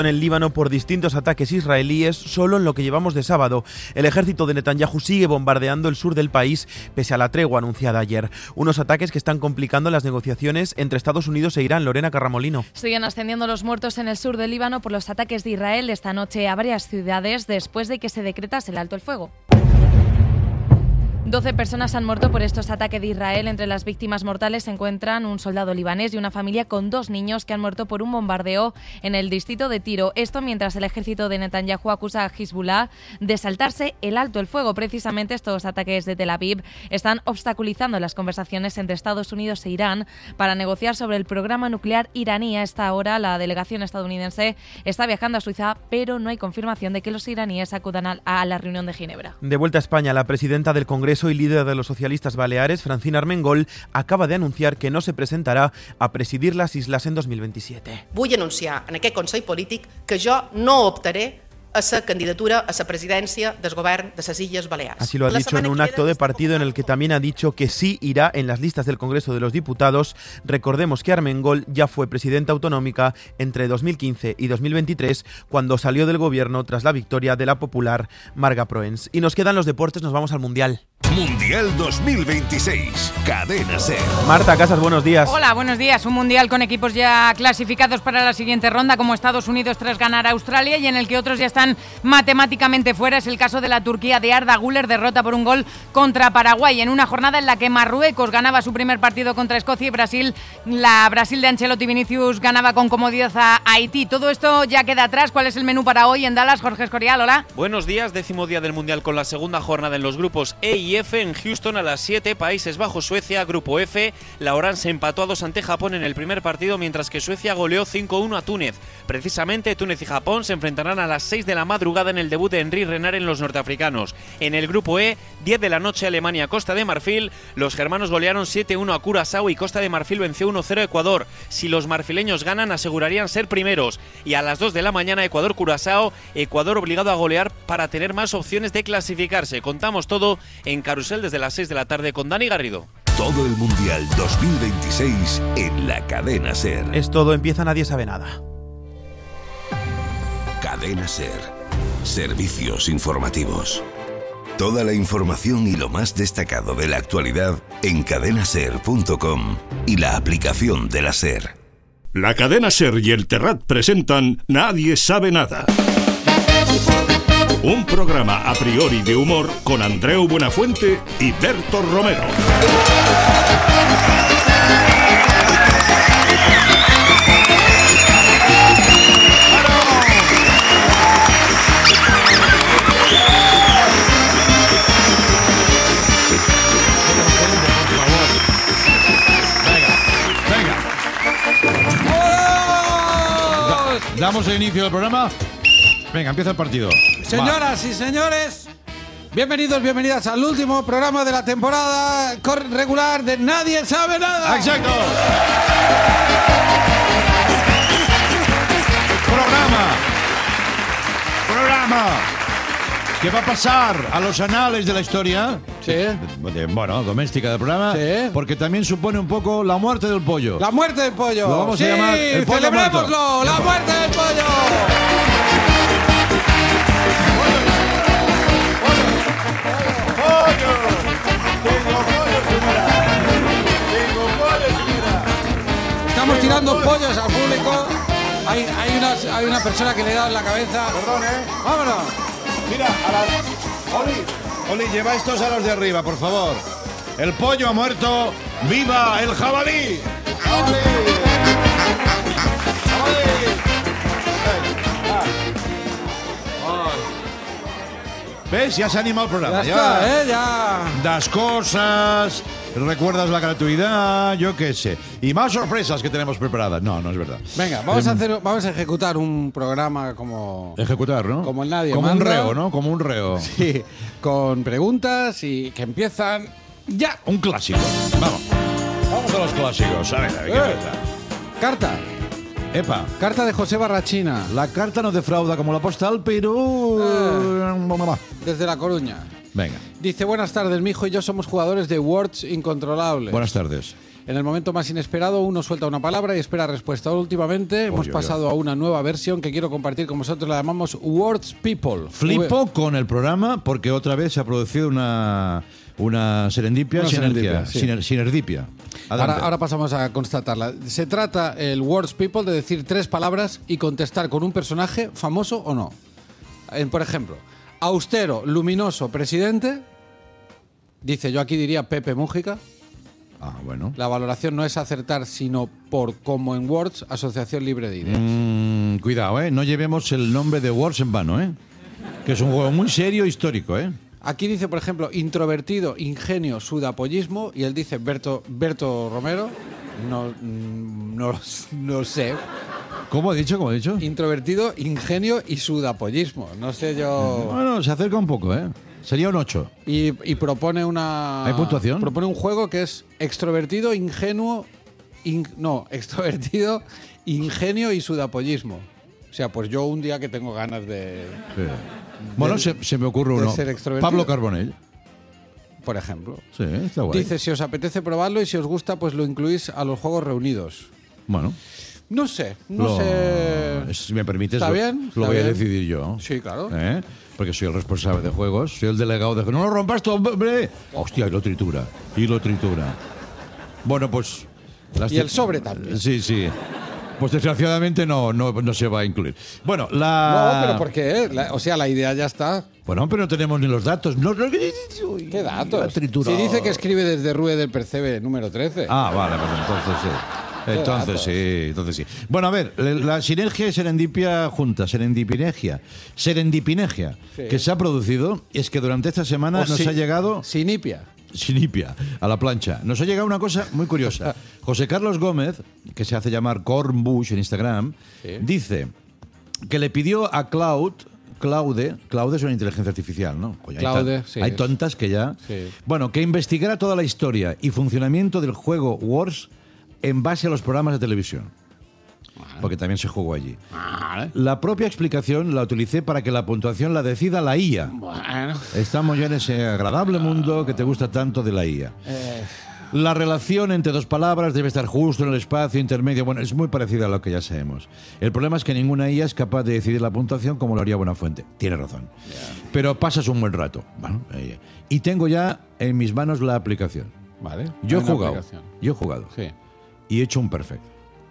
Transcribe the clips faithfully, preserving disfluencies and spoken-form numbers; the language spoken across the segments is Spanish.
en el Líbano por distintos ataques israelíes solo en lo que llevamos de sábado. El ejército de Netanyahu sigue bombardeando el sur del país pese a la tregua anunciada ayer. Unos ataques que están complicando las negociaciones entre Estados Unidos e Irán. Lorena Carramolino. Siguen ascendiendo los muertos en el sur del Líbano por los ataques de Israel esta noche a varias ciudades después de que se decretase el alto el fuego. doce personas han muerto por estos ataques de Israel. Entre las víctimas mortales se encuentran un soldado libanés y una familia con dos niños que han muerto por un bombardeo en el distrito de Tiro. Esto mientras el ejército de Netanyahu acusa a Hezbollah de saltarse el alto el fuego. Precisamente estos ataques de Tel Aviv están obstaculizando las conversaciones entre Estados Unidos e Irán para negociar sobre el programa nuclear iraní. A esta hora la delegación estadounidense está viajando a Suiza, pero no hay confirmación de que los iraníes acudan a, a la reunión de Ginebra. De vuelta a España, la presidenta del Congreso y líder de los socialistas baleares, Francina Armengol, acaba de anunciar que no se presentará a presidir las islas en dos mil veintisiete. Vull anunciar en aquest Consell Polític que jo no optaré a la candidatura a la presidencia del Govern de las Illes Baleares. Así lo ha dicho en un acto de partido en el que también ha dicho que sí irá en las listas del Congreso de los Diputados. Recordemos que Armengol ya fue presidenta autonómica entre dos mil quince y dos mil veintitrés, cuando salió del gobierno tras la victoria de la popular Marga Proens. Y nos quedan los deportes, nos vamos al Mundial. Mundial dos mil veintiséis, Cadena SER. Marta Casas, buenos días. Hola, buenos días. Un Mundial con equipos ya clasificados para la siguiente ronda, como Estados Unidos tras ganar a Australia, y en el que otros ya están matemáticamente fuera. Es el caso de la Turquía de Arda Güler, derrota por un gol contra Paraguay, en una jornada en la que Marruecos ganaba su primer partido contra Escocia y Brasil, la Brasil de Ancelotti Vinicius ganaba con comodidad a Haití. Todo esto ya queda atrás. ¿Cuál es el menú para hoy en Dallas? Jorge Escorial, hola. Buenos días, décimo día del Mundial con la segunda jornada en los grupos E y F. En Houston a las siete, Países Bajos, Suecia, grupo F. La Orange empató a dos ante Japón en el primer partido, mientras que Suecia goleó cinco uno a Túnez. Precisamente Túnez y Japón se enfrentarán a las seis de la madrugada en el debut de Henry Renard en los norteafricanos. En el grupo E, diez de la noche, Alemania, Costa de Marfil. Los germanos golearon siete uno a Curazao y Costa de Marfil venció uno cero a Ecuador. Si los marfileños ganan, asegurarían ser primeros. Y a las dos de la mañana, Ecuador-Curazao. Ecuador obligado a golear para tener más opciones de clasificarse. Contamos todo en Carrusel desde las seis de la tarde con Dani Garrido. Todo el Mundial dos mil veintiséis en la Cadena SER. Es todo, empieza Nadie Sabe Nada. Cadena SER. Servicios informativos. Toda la información y lo más destacado de la actualidad en cadena ser punto com y la aplicación de la SER. La Cadena SER y el Terrat presentan Nadie Sabe Nada. Un programa a priori de humor con Andreu Buenafuente y Berto Romero. Damos el inicio del programa. Venga, empieza el partido. Señoras Va. y señores, bienvenidos, bienvenidas al último programa de la temporada regular de Nadie Sabe Nada. Exacto. Programa. Programa. ¿Qué va a pasar a los anales de la historia? Sí. De, bueno, doméstica del programa. Sí. Porque también supone un poco la muerte del pollo. La muerte del pollo. Lo vamos sí, a llamar el pollo celebrémoslo. Muerto. La muerte del pollo. ¡Pollo! ¡Tengo pollo, señora! ¡Tengo pollo, señora! Estamos tirando pollos al público. Hay, hay, unas, hay una persona que le da en la cabeza. Perdón, ¿eh? ¡Vámonos! Mira, a las... Oli, Oli, lleva estos a los de arriba, por favor. El pollo ha muerto. ¡Viva el jabalí! ¡Jabalí! ¡Jabalí! ¿Ves? Ya se ha animado el programa. Ya está, ¿eh? Ya. Das cosas, recuerdas la gratuidad, yo qué sé. Y más sorpresas que tenemos preparadas. No, no es verdad. Venga, vamos eh, a hacer, vamos a ejecutar un programa como... Ejecutar, ¿no? Como el nadie Como manda. un reo, ¿no? Como un reo. Sí, con preguntas y que empiezan ya. Un clásico. Vamos. Vamos a los clásicos. A ver, a ver, ¿qué Eh. pasa? Carta. Epa. Carta de José Barrachina. La carta no defrauda como la postal, pero... Eh. Desde La Coruña. Venga. Dice, buenas tardes, mi hijo y yo somos jugadores de Words incontrolables. Buenas tardes. En el momento más inesperado, uno suelta una palabra y espera respuesta. Últimamente hemos oye, pasado oye. a una nueva versión que quiero compartir con vosotros. La llamamos Words People. Flipo con el programa porque otra vez se ha producido una, una serendipia, Una sinergia, serendipia, sí. siner- sinergipia. Ahora, Adelante. ahora pasamos a constatarla. Se trata el Words People de decir tres palabras y contestar con un personaje famoso o no. En, por ejemplo, austero, luminoso, presidente. Dice, yo aquí diría Pepe Mújica. Ah, bueno. La valoración no es acertar, sino por como en Words, asociación libre de ideas. Mm, cuidado, ¿eh? No llevemos el nombre de Words en vano, ¿eh? Que es un juego muy serio e histórico, ¿eh? Aquí dice, por ejemplo, introvertido, ingenio, sudapollismo. Y él dice Berto, Berto Romero. No, mm, no, no sé. ¿Cómo ha dicho? ¿Cómo ha dicho? Introvertido, ingenio y sudapollismo. No sé yo. Bueno, se acerca un poco, ¿eh? Sería un ocho. Y, y propone una. ¿Hay puntuación? Propone un juego que es extrovertido, ingenuo. in- no, extrovertido, ingenio y sudapollismo. O sea, pues yo un día que tengo ganas de. Sí. Bueno, se, se me ocurre de uno. ser extrovertido. Pablo Carbonell. Por ejemplo. Sí, está guay. Dice, si os apetece probarlo y si os gusta, pues lo incluís a los juegos reunidos. Bueno. No sé, no lo- sé. Si me permites, ¿Está lo, bien? lo ¿Está voy a bien? decidir yo. Sí, claro. ¿Eh? Porque soy el responsable de juegos, soy el delegado de juegos. ¡No lo rompas tú, hombre! Hostia, y lo tritura. Y lo tritura. Bueno, pues. las Y te- el sobre también. Sí, sí. Pues desgraciadamente no, no, no se va a incluir. Bueno, la. No, pero ¿por qué? La- o sea, la idea ya está. Bueno, pero no tenemos ni los datos. No, no- ¿Qué La datos? tritura. Si dice que escribe desde Rue del Percebe número trece. Ah, vale, pues entonces sí. Entonces datos. sí, entonces sí. Bueno, a ver, la sinergia y serendipia junta, serendipinegia, serendipinegia, Sí. que se ha producido es que durante esta semana O nos si- ha llegado Sinipia. sinipia a la plancha. Nos ha llegado una cosa muy curiosa. José Carlos Gómez, que se hace llamar Corn Bush en Instagram, Sí. dice que le pidió a Cloud Claude, Claude es una inteligencia artificial, ¿no? Coño, hay Claude, tan- sí. Hay tontas que ya. Sí. Bueno, que investigara toda la historia y funcionamiento del juego Wars en base a los programas de televisión. Porque también se jugó allí. La propia explicación la utilicé para que la puntuación la decida la I A. Bueno. Estamos ya en ese agradable mundo que te gusta tanto de la I A. Eh, La relación entre dos palabras debe estar justo en el espacio intermedio. Bueno, es muy parecida a lo que ya sabemos. El problema es que ninguna I A es capaz de decidir la puntuación como lo haría Buenafuente. Tiene razón. Pero pasas un buen rato. Bueno, eh, y tengo ya en mis manos la aplicación. vale. Yo he Hay una jugado. aplicación. Yo he jugado. Sí. Y he hecho un perfect.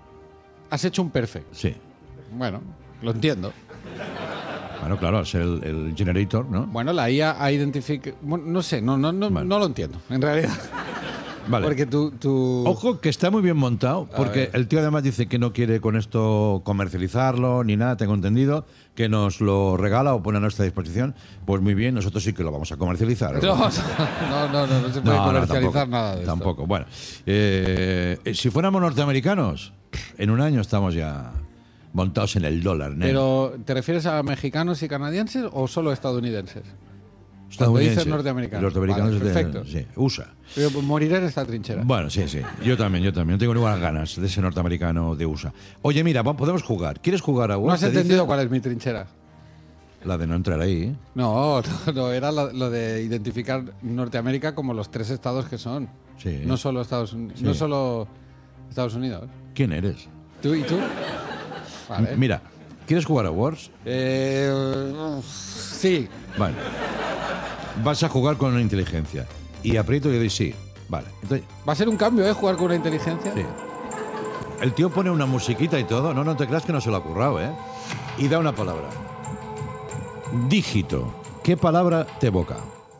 Has hecho un perfect. Sí. Bueno, lo entiendo. Bueno, claro, al ser el, el generator, ¿no? Bueno, la I A ha identificado. Bueno, no sé, no, no, no, Vale. no lo entiendo, en realidad. Vale. Porque tú. tú... Ojo que está muy bien montado, porque ver. el tío además dice que no quiere con esto comercializarlo ni nada, tengo entendido, que nos lo regala o pone a nuestra disposición. Pues muy bien, nosotros sí que lo vamos a comercializar. No, no, no, no, no se puede comercializar tampoco, nada de esto. Tampoco. Bueno, eh, si fuéramos norteamericanos, en un año estamos ya montados en el dólar. nene. Pero, ¿te refieres a mexicanos y canadienses o solo estadounidenses? Cuando dices Estadounidenses. norteamericanos. Norteamericanos Vale, de- perfecto. sí, U S A. Pero moriré en esta trinchera. Bueno, sí, sí. Yo también, yo también. No tengo ninguna ganas de ese norteamericano de U S A. Oye, mira, po- podemos jugar. ¿Quieres jugar a ¿No Wars? has Te entendido dice- cuál es mi trinchera? La de no entrar ahí. No, no, no, era lo, lo de identificar Norteamérica como los tres estados que son. Sí. No solo Estados Unidos. Sí. No solo Estados Unidos. ¿Quién eres? ¿Tú y tú? Vale. Mira, ¿quieres jugar a Wars? Eh, sí. Vale. Vas a jugar con una inteligencia. Y aprieto y le doy sí. Vale. Entonces, Va a ser un cambio, ¿eh? Jugar con una inteligencia. sí. El tío pone una musiquita y todo. No, no te creas que no se lo ha currado, ¿eh? Y da una palabra. Dígito. ¿Qué palabra te evoca?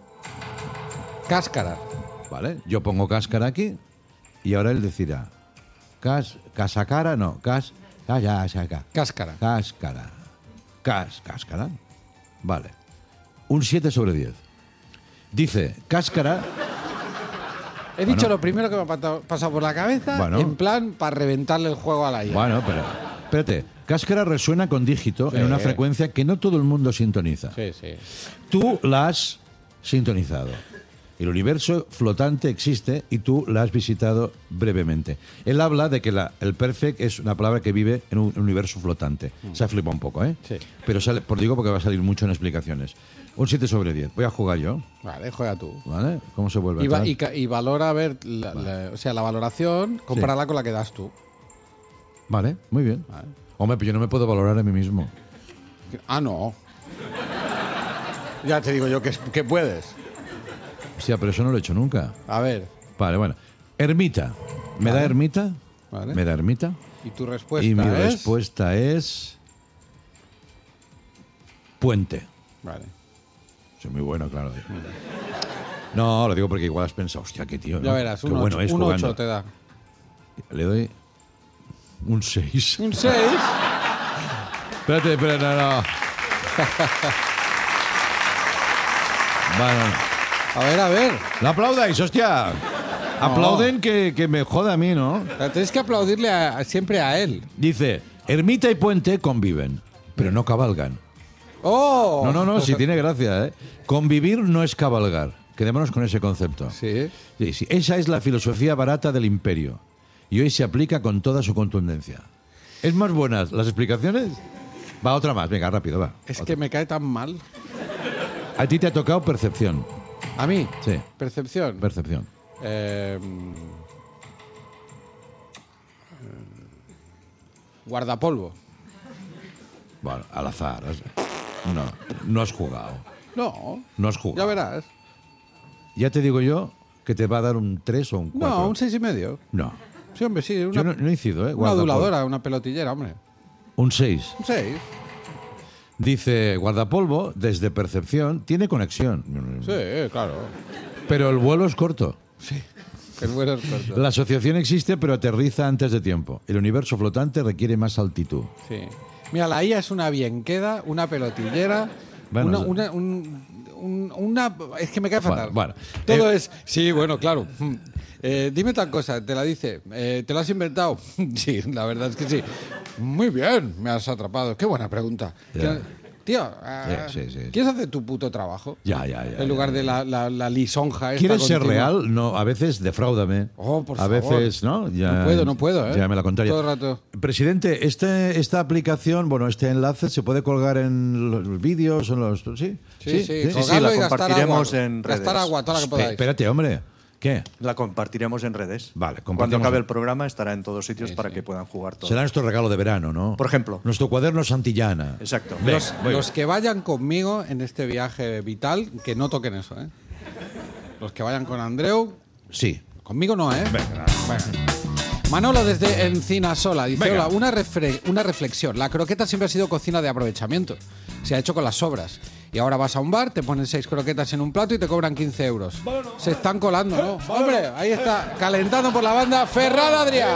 Cáscara. Vale. Yo pongo cáscara aquí y ahora él decirá. Cas, casacara, no. Cas, calla, saca. Cáscara. Cáscara. Cas, cáscara. Vale. Un siete sobre diez. Dice, cáscara. He dicho Bueno. lo primero que me ha pata- pasado por la cabeza, Bueno. en plan para reventarle el juego a la I A. Bueno, pero. Espérate. Cáscara resuena con dígito Sí. en una frecuencia que no todo el mundo sintoniza. Sí, sí. Tú la has sintonizado. El universo flotante existe y tú la has visitado brevemente. Él habla de que la, el perfect es una palabra que vive en un universo flotante. Mm. Se ha flipado un poco, ¿eh? Sí. Pero sale, por digo porque va a salir mucho en explicaciones. Un siete sobre diez. Voy a jugar yo. Vale, juega tú. ¿Vale? ¿Cómo se vuelve y, a va, y, y valora, a ver, la, vale. la, o sea, la valoración, compárala sí. con la que das tú. Vale, muy bien. Vale. Hombre, pero yo no me puedo valorar a mí mismo. Ah, no. Ya te digo yo que, que puedes. Hostia, pero eso no lo he hecho nunca. A ver. Vale, bueno. Ermita. ¿Me vale. da ermita? Vale. ¿Me da ermita? ¿Y tu respuesta Y mi es? respuesta es... Puente. Vale. Soy muy bueno, claro. No, lo digo porque igual has pensado, hostia, qué tío. ¿no? Ya verás, qué un bueno ocho, es un jugando. ocho te da. Le doy un seis. ¿Un seis? Espérate, espérate, no, no. Bueno. A ver, a ver. No aplaudáis, hostia. No. Aplauden que, que me joda a mí, ¿no? Pero tienes que aplaudirle a, a, siempre a él. Dice, ermita y puente conviven, pero no cabalgan. ¡Oh! No, no, no, sí tiene gracia, ¿eh? Convivir no es cabalgar. Quedémonos con ese concepto. Sí. Sí, sí. Esa es la filosofía barata del imperio. Y hoy se aplica con toda su contundencia. ¿Es más buenas las explicaciones? Va, otra más. Venga, rápido, va. Es otra. que me cae tan mal. A ti te ha tocado percepción. ¿A mí? Sí. ¿Percepción? Percepción. Eh, guardapolvo. Bueno, al azar. No, no has jugado. No. No has jugado. Ya verás. Ya te digo yo que te va a dar un tres o un cuatro. No, un seis y medio. No. Sí, hombre, sí. Una, yo no, no incido, ¿eh? Una aduladora, una pelotillera, hombre. Un seis. Un seis. Dice, guardapolvo, desde percepción, tiene conexión. Sí, claro. Pero el vuelo es corto. Sí, el vuelo es corto. La asociación existe, pero aterriza antes de tiempo. El universo flotante requiere más altitud. Sí. Mira, la I A es una bienqueda, una pelotillera, bueno, una, una, un, un, una... Es que me cae fatal. Bueno, bueno. Todo eh, es... Sí, bueno, claro. Eh, dime tal cosa, te la dice. Eh, ¿Te lo has inventado? Sí, la verdad es que sí. Muy bien, me has atrapado. Qué buena pregunta. Ya. Tío, uh, sí, sí, sí. ¿quieres hacer tu puto trabajo? Ya, ya, ya. En lugar ya, ya. de la, la, la lisonja esta ¿Quieres ser continua? real? No, a veces defráudame. Oh, por a favor. veces, ¿no? Ya, no puedo, no puedo, ¿eh? Ya me la contaría. Todo el rato. Presidente, este, esta aplicación, bueno, este enlace se puede colgar en los vídeos, en los... ¿Sí? Sí, sí, sí, sí, sí la y compartiremos agua, en redes. Gastar agua, toda la que podáis. Espérate, hombre. ¿Qué? La compartiremos en redes. Vale, cuando acabe el programa estará en todos sitios sí, para sí. que puedan jugar todos. Será nuestro regalo de verano, ¿no? Por ejemplo. Nuestro cuaderno Santillana. Exacto. Venga, Los, los que vayan conmigo en este viaje vital, que no toquen eso, ¿eh? Los que vayan con Andreu... Sí. Conmigo no, ¿eh? Venga. Venga. Manolo desde Encinasola dice, Venga. hola, una, refre- una reflexión. La croqueta siempre ha sido cocina de aprovechamiento. Se ha hecho con las sobras. Y ahora vas a un bar, te ponen seis croquetas en un plato y te cobran quince euros. Se están colando, ¿no? Hombre, ahí está, calentando por la banda, Ferran Adrià.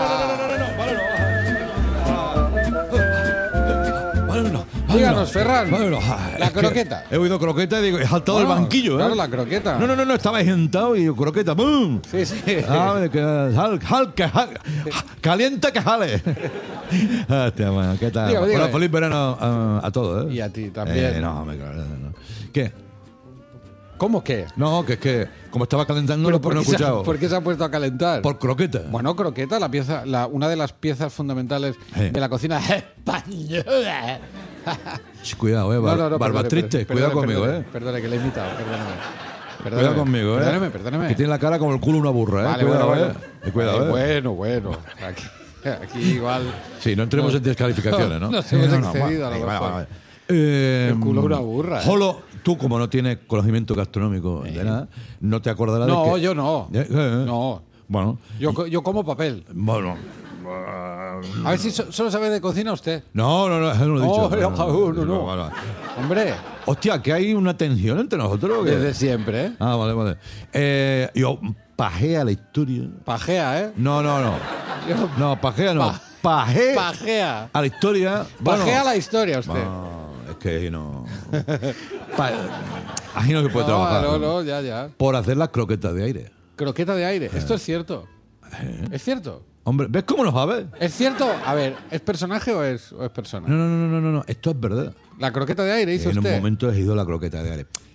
Díganos, Ferran, la croqueta. He oído croqueta y digo, he saltado Bueno, del banquillo, ¿eh? Claro, la croqueta. No, no, no, no, estaba sentado y croqueta, ¡bum! Sí, sí. Ah, que, jal, jal, que jal, calienta que jale. Hostia, bueno, ¿qué tal? Dígame, dígame. Bueno, feliz verano a, a todos, ¿eh? Y a ti también. Eh, no, me claro, no. ¿Qué? ¿Cómo qué? No, que es que como estaba calentando ¿Pero no, por, no he qué se, escuchado. ¿Por qué se ha puesto a calentar? Por croqueta. Bueno, croqueta, la pieza, la, una de las piezas fundamentales Eh. de la cocina española. Sí, cuidado, eh, bar, No, no, no, barba perdone, triste, perdone, cuidado conmigo, perdone, eh. Perdone, que le he imitado, perdóname. Perdóname. Cuidado conmigo, eh. Perdóneme, perdóneme. Que tiene la cara como el culo de una burra, eh. Vale, cuidado, bueno, eh. bueno. Eh, Cuidado, Vale, eh. bueno, bueno. Aquí, aquí igual. Sí, no entremos No. en descalificaciones, ¿no? Nos hemos Eh, no, excedido, a lo vale, mejor. vale, vale. Eh, El culo de una burra, eh. Jolo, tú como no tienes conocimiento gastronómico de nada, no te acordarás No, de que... yo no. Eh, eh, No. Bueno. Yo, co- yo como papel. Bueno. A ver si so- solo sabe de cocina usted. No, no, no, eso no lo he No, dicho. no, no, no. Vale, vale. Hombre, Hostia, que hay una tensión entre nosotros. ¿o qué? desde siempre, ¿eh? Ah, vale, vale. Eh, yo pajea la historia. Pajea, ¿eh? No, no, no. Yo- No, pajea no. Pa- Paje Pajea. a la historia. Bueno, Pajea la historia usted. no, es que no. Pa- Ahí no se puede No, trabajar. no, no, ya, ya. Por hacer las croquetas de aire. Croqueta de aire. Esto es cierto. ¿Es cierto? Hombre, ¿ves cómo lo sabes? ¿Es cierto? A ver, ¿es personaje o es, o es persona? No, no, no, no, no, no. Esto es verdad. La croqueta de aire hizo En usted. un momento he ido la croqueta de aire.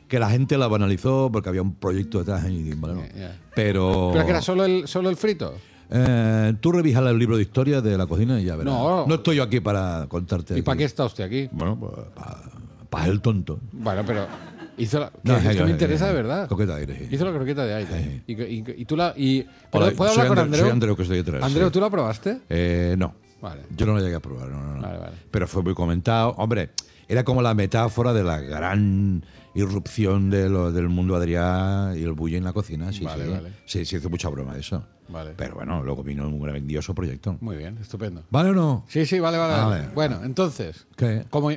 que la gente la banalizó porque había un proyecto detrás. Y, bueno, Yeah, yeah. Pero... ¿Pero que era solo el, solo el frito? Eh, tú revisas el libro de historia de la cocina y ya verás. No. No estoy yo aquí para contarte. ¿Y para qué está usted aquí? Bueno, pues para pa el tonto. Bueno, pero hizo la, No, que, es es que que- me interesa de eh, verdad. croqueta de aire, sí. Hizo la croqueta de aire. Sí. Y, y- y tú la... Y, ¿puedo, Hola, ¿puedo soy hablar con Andre- Andreu? soy Andreu, que estoy detrás, Andreu, sí. ¿tú la probaste? Eh, no. Vale. Yo no lo llegué a probar, no, no, no. Vale, vale. Pero fue muy comentado. Hombre, era como la metáfora de la gran irrupción de lo- del mundo Adrià y el bullying en la cocina. Sí, Vale, sí. vale. Sí, se hizo mucha broma de eso. Vale. Pero bueno, luego vino un grandioso proyecto. Muy bien, estupendo. ¿Vale o no? Sí, sí, vale, vale. A vale. ver. Bueno, entonces, ¿Qué? como,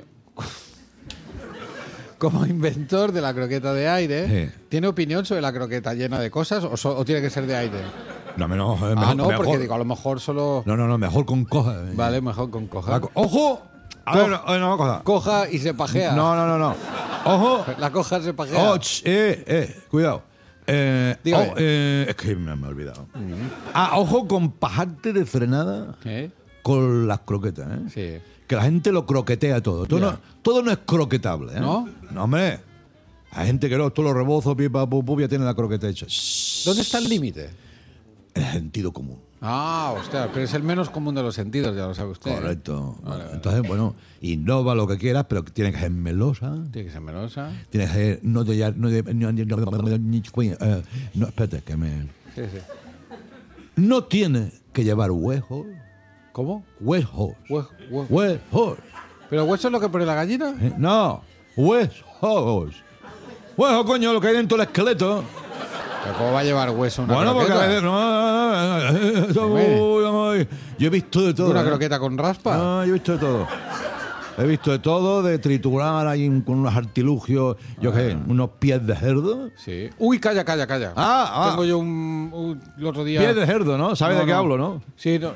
como inventor de la croqueta de aire, Sí. ¿tiene opinión sobre la croqueta llena de cosas o, so- o tiene que ser de aire? No, me- no, eh, ah, mejor- no, porque mejor- digo, a lo mejor solo... No, no, no, mejor con coja. Vale, mejor con coja. La co- ¡Ojo! A Co- ver, no, no, cosa. Coja y se pajea. No, no, no, no. ¡Ojo! La coja se pajea. Oh, ch, eh, eh, cuidado. Eh, Dígame. oh, eh, es que me, me he olvidado. Ah, ojo con pajarte de frenada ¿Eh? con las croquetas, ¿eh? Sí. Que la gente lo croquetea todo. Todo, Ya. no, todo no es croquetable, ¿eh? ¿No? No, hombre. Hay gente que no, todos los rebozos, pipa, pu, pu, ya tiene la croqueta hecha. Shh. ¿Dónde está el límite? El sentido común. Ah, hostia, pero es el menos común de los sentidos, ya lo sabe usted. ¿eh? Correcto. Vale, vale. Entonces, bueno, innova lo que quieras, pero tiene que ser melosa. Tiene que ser melosa. Tiene que ser. No de. No, de, no, no, eh, no, espérate, que me. Sí, sí. No tiene que llevar huesos. ¿Cómo? Huesos. Hue- hue- Huesos. ¿Pero hueso es lo que pone la gallina? Eh, No, huesos. Huesos, coño, lo que hay dentro del esqueleto. ¿Pero cómo va a llevar hueso una Bueno, porque a croqueta? veces. No, no, no, uy, yo he visto de todo. ¿Una ¿eh? croqueta con raspa? No, yo he visto de todo. He visto de todo, de triturar ahí con unos artilugios, yo qué, unos pies de cerdo. Sí. Uy, calla, calla, calla. Ah, ah. Tengo yo un, un- el otro día... Pies de cerdo, ¿no? ¿Sabes No, de qué no. hablo, no? Sí, no.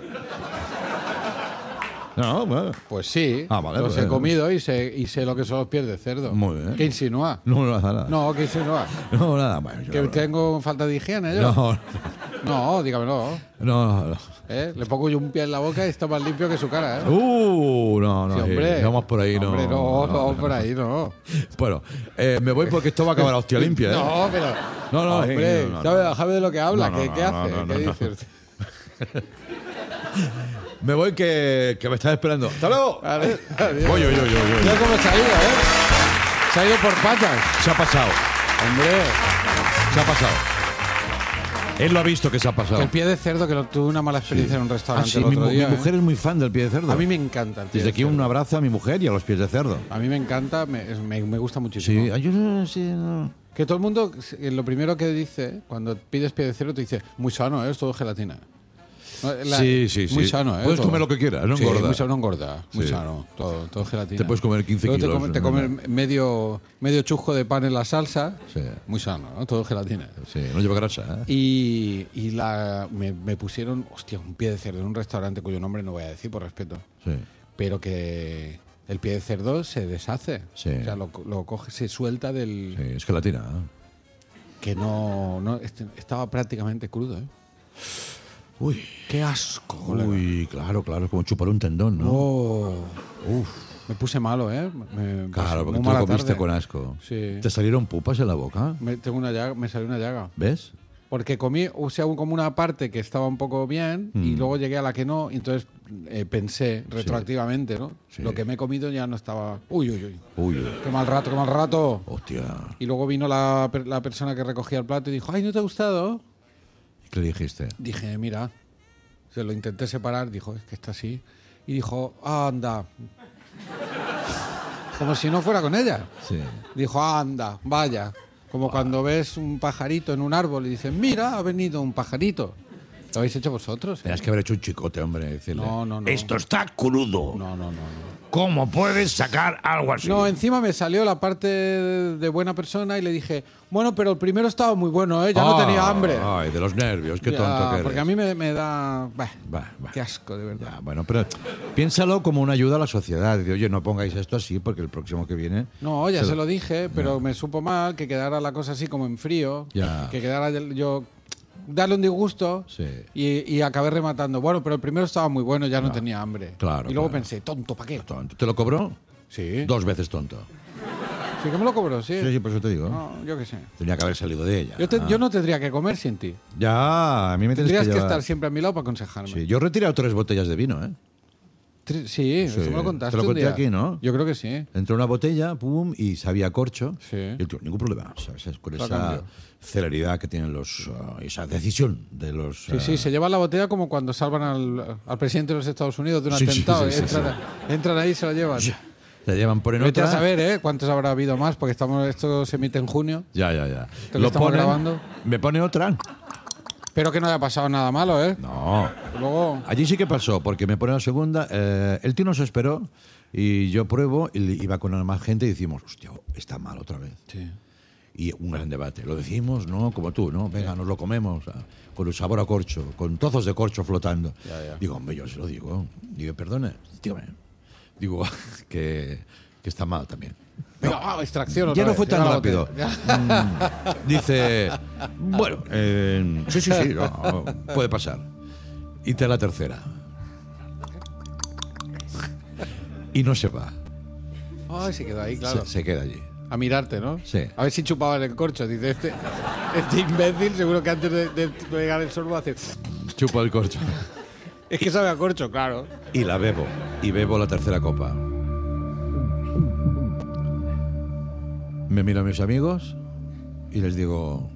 No, bueno. Pues sí. Ah, vale, los pues, he comido y sé, y sé lo que son los pies de cerdo. Muy bien. ¿Qué insinúa? No, no, nada. No, ¿qué insinúa? No, nada. Bueno, yo ¿Que no- tengo falta de higiene yo? No, No, dígamelo. no, no. ¿Eh? Le pongo yo un pie en la boca y está más limpio que su cara, ¿eh? Uh, no, no. Sí, hombre. sí, vamos por ahí, no. Hombre, no, no, por ahí no. Bueno, eh, me voy porque esto va a acabar a hostia limpia, ¿eh? No, pero... No, no, Hombre, sí, no, no, ¿sabe, no. sabe de lo que habla? No, no, ¿Qué, no, qué no, hace? no, no, ¿Qué no. dice usted? Me voy que, que me estás esperando. ¡Hasta luego! Vale, adiós. Voy, voy, voy, voy, voy. Mira cómo se ha ido, ¿eh? Se ha ido por patas. Se ha pasado, Hombre, se ha pasado. Él lo ha visto que se ha pasado. que el pie de cerdo, que lo, tuve una mala experiencia en un Ah, restaurante sí, el mi, otro mu- día. mi ¿eh? mujer es muy fan del pie de cerdo. A mí me encanta el pie Desde de aquí cerdo. un abrazo a mi mujer y a los pies de cerdo. A mí me encanta, me, es- me, me gusta muchísimo. Sí, ay, yo no sé, no. Que todo el mundo, eh, lo primero que dice, cuando pides pie de cerdo, te dice, muy sano, ¿eh? Es todo gelatina. No, la- Sí, sí, Muy sí. sano, ¿eh? Puedes todo. comer lo que quieras, no Sí, engorda. muy sano, no engorda. Muy Sí. sano, todo, todo gelatina. Te puedes comer quince Luego te kilos, come- Te ¿no? comes medio, medio chusco de pan en la salsa. Sí. Muy sano, ¿no? Todo gelatina. Sí, no lleva grasa, ¿eh? Y, y la, me, me pusieron, hostia, un pie de cerdo en un restaurante cuyo nombre no voy a decir por respeto. Sí. Pero que el pie de cerdo se deshace. Sí. O sea, lo, lo coge, se suelta del... Sí, es gelatina. ¿eh? Que no, no este- estaba prácticamente crudo, ¿eh? Uy, ¡Qué asco! colega. uy, claro, claro, es como chupar un tendón, ¿no? Oh, Uf, me puse malo, ¿eh? Me- claro, muy porque tú mala lo comiste tarde. con asco. Sí. ¿Te salieron pupas en la boca? Me, tengo una llaga, me salió una llaga. ¿Ves? Porque comí, o sea, un- como una parte que estaba un poco bien y Mm. luego llegué a la que no, y entonces eh, pensé retroactivamente, ¿no? Sí. Lo que me he comido ya no estaba... Uy, uy, uy. Uy, ¡Qué mal rato, qué mal rato! hostia. Y luego vino la, per- la persona que recogía el plato y dijo, ¡ay, no te ha gustado! ¿Qué le dijiste? Dije, mira, se lo intenté separar, dijo, es que está así. Y dijo, anda. Como si no fuera con ella. Sí. Dijo, anda, vaya. Como cuando ves un pajarito en un árbol y dices, mira, ha venido un pajarito. ¿Lo habéis hecho vosotros? eh? Tenías que haber hecho un chicote, hombre, decirle. No, no, no. Esto está crudo. No, no, no. no. ¿Cómo puedes sacar algo así? No, encima me salió la parte de buena persona y le dije, bueno, pero el primero estaba muy bueno, ¿eh? Ya no Ah, tenía hambre. Ay, de los nervios, qué Ya, tonto que eres. porque a mí me, me da... bah, Va, va. qué asco, de verdad. Ya, bueno, pero piénsalo como una ayuda a la sociedad. Dice, oye, no pongáis esto así porque el próximo que viene... No, ya Se se, lo- lo dije, pero me supo mal que quedara la cosa así como en frío. Ya. Que quedara yo... Darle un disgusto Sí. y, y acabé rematando. Bueno, pero el primero estaba muy bueno, ya no tenía hambre. Claro, Y luego claro. pensé, tonto, ¿para qué? Tonto. ¿Te lo cobró? Sí. Dos veces tonto. Sí que me lo cobró, sí. Sí, sí, por eso te digo. No, yo qué sé. Tenía que haber salido de ella. Yo, te- Ah. yo no tendría que comer sin ti. Ya, a mí me tienes Tendrías que que llevar. estar siempre a mi lado para aconsejarme. Sí, yo he retirado tres botellas de vino, ¿eh? Tri- Sí, Sí, eso me lo contaste te lo un conté día. aquí, ¿no? Yo creo que sí. Entró una botella, pum, y sabía a corcho. Sí. Y el tío, ningún problema, ¿sabes? Con Lo ha esa cambiado. celeridad que tienen los... uh, esa decisión de los... Sí, uh, sí, se lleva la botella como cuando salvan al, al presidente de los Estados Unidos de un Sí, sí, atentado. sí, sí, entran, entran ahí y se lo llevan. La llevan, ponen Vete otra... a saber, ¿eh? ¿Cuántos habrá habido más? Porque estamos, esto se emite en junio. Ya, ya, ya. Esto lo estamos grabando. Me pone otra. Espero que no haya pasado nada malo, ¿eh? No. Luego... Allí sí que pasó, porque me pone la segunda. Eh, el tío no se esperó y yo pruebo y le- iba con más gente y decimos, hostia, está mal otra vez. Sí. Y un gran debate. Lo decimos, ¿no? Como tú, ¿no? Venga, nos lo comemos. ah, Con el sabor a corcho, con trozos de corcho flotando. Ya, ya. Digo, hombre, yo se lo digo. Digo, perdone, dígame. Digo, que, que está mal también. Venga, ah, extracción otra Ya no vez, fue tan era la rápido. botella. Mm, dice, bueno, eh, sí, sí, sí, no, puede pasar. Y te la tercera. Y no se va. Ay, se quedó ahí, claro. Se, se queda allí. A mirarte, ¿no? Sí. A ver si chupaban el corcho. Dice, este, este imbécil seguro que antes de, de pegar el sorbo hace... Chupa el corcho. Es que sabe a corcho, claro. Y la bebo. Y bebo la tercera copa. Me miro a mis amigos y les digo...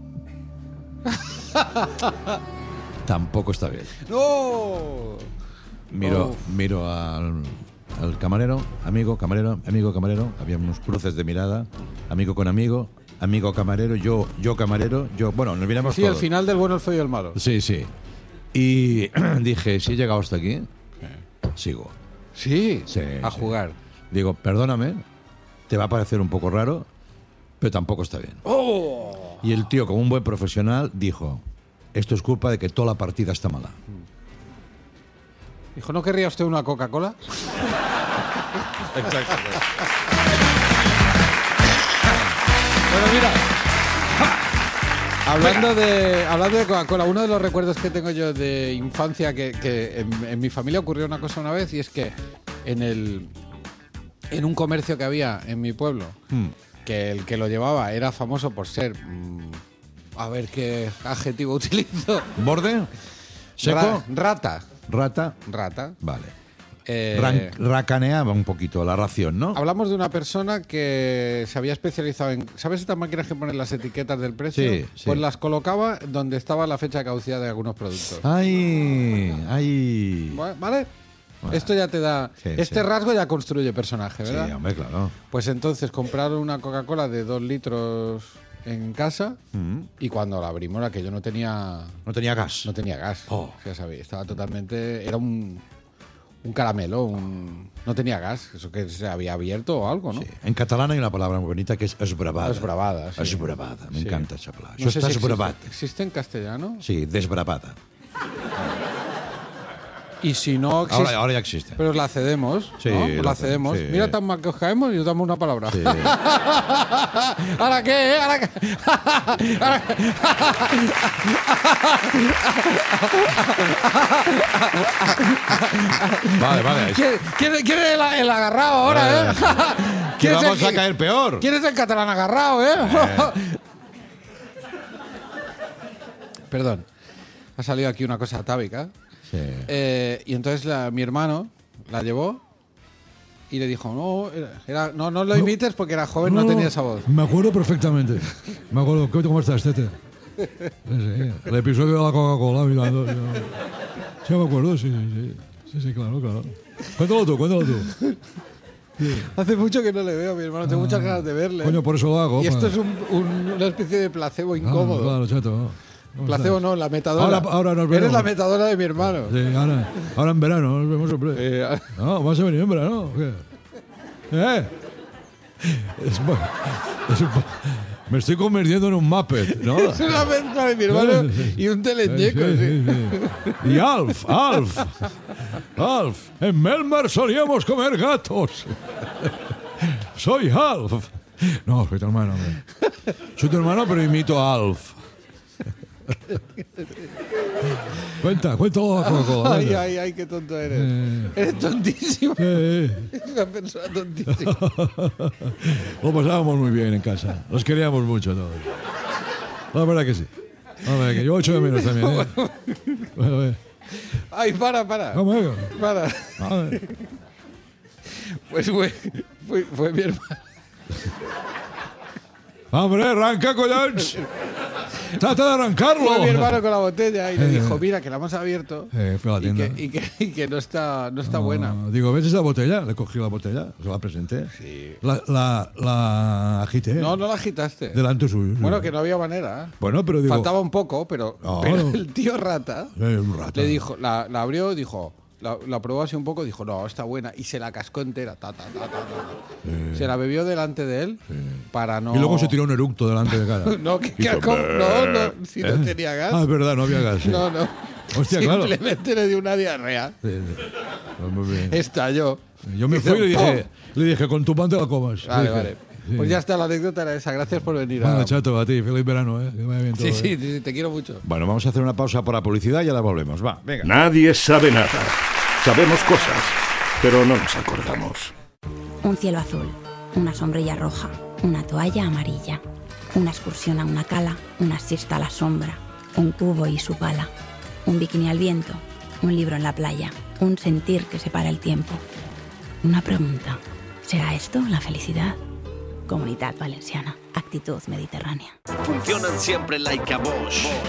Tampoco está bien. ¡No! Miro, Uf. miro al, al camarero, amigo, camarero, amigo, camarero. Había unos cruces de mirada, amigo con amigo, amigo camarero, yo, yo camarero, yo. Bueno, nos miramos Sí, el todos. final del bueno, el feo y el malo. Sí, sí. Y dije, si he llegado hasta aquí, sigo. Sí, Sí, a sí. jugar. Digo, perdóname, te va a parecer un poco raro, pero tampoco está bien. ¡Oh! Y el tío, como un buen profesional, dijo, esto es culpa de que toda la partida está mala. Dijo, ¿no querría usted una Coca-Cola? Exacto. Bueno, mira. Hablando de, hablando de Coca-Cola, uno de los recuerdos que tengo yo de infancia, que, que en, en mi familia ocurrió una cosa una vez, y es que en el en un comercio que había en mi pueblo, Hmm. que el que lo llevaba era famoso por ser, mm, a ver qué adjetivo utilizo, ¿Borde? ¿Seco? Ra- rata, ¿Rata? rata. Vale. Eh, Ran- racaneaba un poquito la ración, ¿no? Hablamos de una persona que se había especializado en... ¿Sabes estas máquinas que ponen las etiquetas del precio? Sí, sí. Pues las colocaba donde estaba la fecha de caducidad de algunos productos. ¡Ay! ¡Ay! Bu- ¿Vale? Esto ya te da... Sí, este sí. rasgo ya construye personaje, ¿verdad? Sí, hombre, claro. Pues entonces compraron una Coca-Cola de dos litros en casa Mm. y cuando la abrimos aquello no tenía... No tenía gas. No tenía gas. Oh. Ya sabéis, estaba totalmente... Era un... Un caramelo, un... no tenía gas, eso que se había abierto o algo, ¿no? Sí. En catalán hay una palabra muy bonita que es esbravada. Esbravada, sí. Esbravada, me Sí. encanta esa palabra. No Eso sé está si esbravat. existe, ¿existe en castellano? Sí, desbravada. Y si no existe, Ahora, ahora ya existe. pero la cedemos, Sí, ¿no? la La cedemos, cedemos. sí. Mira tan mal que os caemos y os damos una palabra. Sí. ¿Ahora qué? eh? ¿Ahora qué? ¿Ahora qué? Vale, vale. ¿Quién, quién- quién es el, el agarrado ahora, eh? Que ¿Quién es el vamos a que- caer peor. ¿Quién es el catalán agarrado, eh? Perdón. Ha salido aquí una cosa atávica. Sí. Eh, y entonces la- mi hermano la llevó y le dijo, no, era, era- no, no lo imites porque era joven, no, tenía esa voz. Me acuerdo perfectamente. Me acuerdo. ¿Cómo estás, Tete? Sí, sí. El episodio de la Coca-Cola. mirando, yo- Sí, me acuerdo, sí, sí, sí. Sí, sí, claro, claro. Cuéntalo tú, cuéntalo tú. Sí. Hace mucho que no le veo a mi hermano, tengo muchas ganas de verle. Coño, por eso lo hago. y esto para- es un- un- una especie de placebo Ah, incómodo. claro, chato. ¿Cómo placebo estás? no, la metadora. Ahora, ahora nos Eres vemos. la metadora de mi hermano. Sí, ahora, ahora en verano nos vemos siempre. Eh, No, vas a venir en verano. ¿O qué? ¿Eh? Es, bu- es un po- me estoy convirtiendo en un Muppet, ¿no? es una mezcla de mi hermano Sí, sí. y un teleñeco. Sí, sí. sí, sí. Y Alf, Alf, Alf. En Melmar solíamos comer gatos. Soy Alf. No, soy tu hermano. hombre. Soy tu hermano, pero imito a Alf. Cuenta, cuenta la Coca-Cola. Ay, venga. ay, ay, qué tonto eres. Eh. Eres tontísimo. Eh. Es una persona tontísima. Lo pasábamos muy bien en casa. Los queríamos mucho todos. La verdad que sí. La verdad que yo echo de menos también, ¿eh? Bueno, a ver. Ay, para, para. ¿Cómo es? Para. A ver. Pues fue, fue, fue mi hermano. ¡Hombre, arranca, collons! ¡Trata de arrancarlo! Fue mi hermano con la botella y le Eh. dijo, mira, que la hemos abierto Eh, fue a la y tienda. que, y que, y que no está, no está No, buena. Digo, ¿ves esa botella? Le cogí la botella, se la presenté. Sí. La, la, la agité. No, no la agitaste. Delante suyo. sí. Bueno, que no había manera. ¿eh? Bueno, pero digo... Faltaba un poco, pero, No, pero no. el tío rata Eh, un rato. le dijo, la, la abrió, dijo, la, la probó así un poco, dijo, no, está buena, y se la cascó entera. Ta, ta, ta, ta, ta. Eh, Se la bebió delante de él para no. Y luego se tiró un eructo delante de cara. No, que, que- Hizo, ¿cómo? no, no, si no ¿Eh? tenía gas. Ah, es verdad, no había gas. sí. No, no. Hostia, claro. Simplemente le dio una diarrea. Sí, sí. Pues muy bien. Estalló. Yo me Hizo fui y le dije, ¡pum! le dije, con tu pan te la comas. Vale, Le dije, vale. sí. Pues ya está, la anécdota era esa. Gracias por venir. Bueno, a... chato, a ti, feliz verano, ¿eh? Que vaya bien todo, Sí, sí, ¿eh? sí, te quiero mucho. Bueno, vamos a hacer una pausa para publicidad y ya la volvemos. Va, venga. Nadie sabe nada. Sabemos cosas, pero no nos acordamos. Un cielo azul, una sombrilla roja, una toalla amarilla, una excursión a una cala, una siesta a la sombra, un cubo y su pala, un bikini al viento, un libro en la playa, un sentir que separa el tiempo. Una pregunta, ¿será esto la felicidad? Comunidad Valenciana, actitud mediterránea. Funcionan siempre like a Bosch.